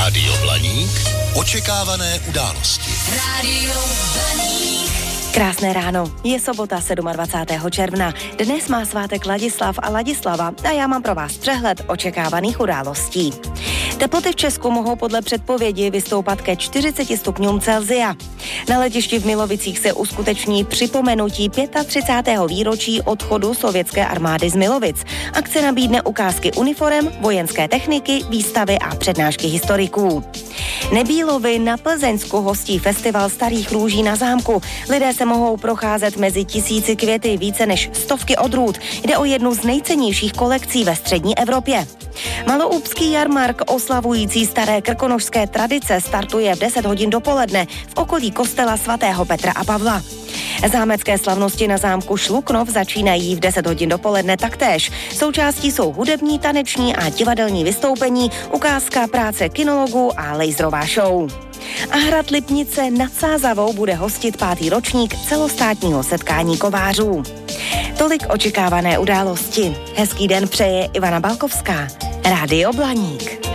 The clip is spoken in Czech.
Rádio Blaník. Očekávané události. Rádio Blaník. Krásné ráno, je sobota 27. června. Dnes má svátek Ladislav a Ladislava a já mám pro vás přehled očekávaných událostí. Teploty v Česku mohou podle předpovědi vystoupat ke 40 stupňům Celsia. Na letišti v Milovicích se uskuteční připomenutí 35. výročí odchodu sovětské armády z Milovic. Akce nabídne ukázky uniforem, vojenské techniky, výstavy a přednášky historiků. Nebílovy na Plzeňsku hostí festival starých růží na zámku. Lidé se mohou procházet mezi tisíci květy, více než stovky odrůd. Jde o jednu z nejcennějších kolekcí ve střední Evropě. Maloúpský jarmark oslavující staré krkonošské tradice startuje v 10 hodin dopoledne v okolí kostela svatého Petra a Pavla. Zámecké slavnosti na zámku Šluknov začínají v 10 hodin dopoledne taktéž. Součástí jsou hudební, taneční a divadelní vystoupení, ukázka práce kinologů a laserová show. A hrad Lipnice nad Sázavou bude hostit 5. ročník celostátního setkání kovářů. Tolik očekávané události. Hezký den přeje Ivana Balkovská. Rádio Blaník.